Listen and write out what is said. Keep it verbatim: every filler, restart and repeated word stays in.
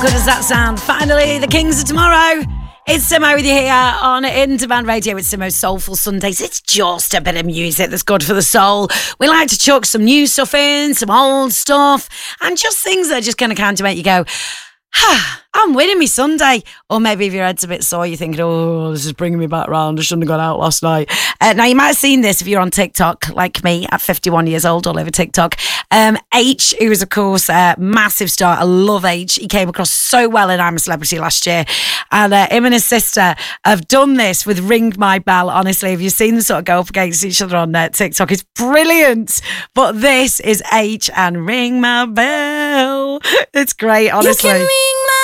Good as that sound. Finally, the Kings of Tomorrow. It's Simo with you here on In Demand Radio. It's Simo's Soulful Sundays. It's just a bit of music that's good for the soul. We like to chuck some new stuff in, some old stuff, and just things that are just going to kind of make you go, ah, I'm winning me Sunday. Or maybe if your head's a bit sore, you're thinking, oh, this is bringing me back round. I shouldn't have gone out last night. Uh, now, you might have seen this if you're on TikTok, like me, at fifty-one years old, all over TikTok. Um, H, who is, of course, a massive star. I love H. He came across so well in I'm a Celebrity last year. And uh, him and his sister have done this with Ring My Bell. Honestly, have you seen them sort of go up against each other on uh, TikTok? It's brilliant. But this is H and Ring My Bell. It's great, honestly. You can ring